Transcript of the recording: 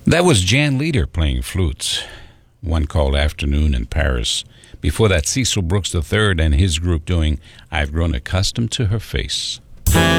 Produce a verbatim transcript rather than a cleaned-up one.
That was Jan Leader playing flutes, one called Afternoon in Paris. Before that, Cecil Brooks the third and his group doing I've Grown Accustomed to Her Face.